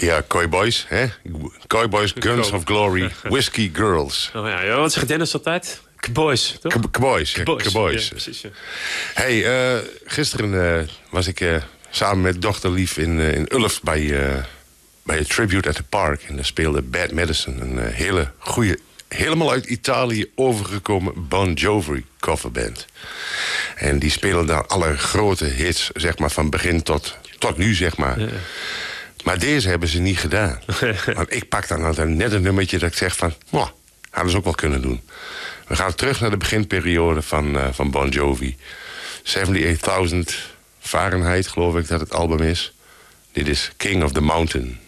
Ja, Cowboys, hè? Cowboys, Guns of Glory, Whiskey Girls. Oh ja, wat zegt Dennis altijd? Cowboys, toch? Cowboys, ja, Cowboys. Ja, precies, ja. Hey, gisteren was ik samen met dochter Lief in Ulft bij een tribute at the park. En daar speelde Bad Medicine, een hele goede, helemaal uit Italië overgekomen Bon Jovi coverband. En die spelen daar alle grote hits, zeg maar, van begin tot nu, zeg maar. Ja. Maar deze hebben ze niet gedaan. Want ik pak dan net een nummertje dat ik zeg van... hadden ze ook wel kunnen doen. We gaan terug naar de beginperiode van Bon Jovi. 78.000 Fahrenheit, geloof ik dat het album is. Dit is King of the Mountain.